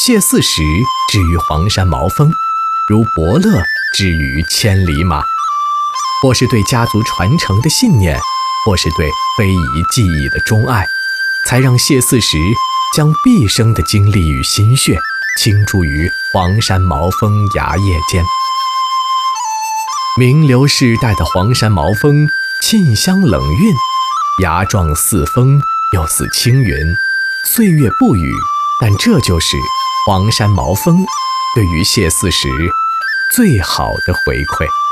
谢四时之于黄山毛峰，如伯乐之于千里马。或是对家族传承的信念，或是对非遗技艺的钟爱，才让谢四时将毕生的精力与心血倾注于黄山毛峰崖业间。名流世代的黄山毛峰，沁香冷韵，崖状似风又似轻云，岁月不语，但这就是黄山毛峰对于谢四时最好的回馈。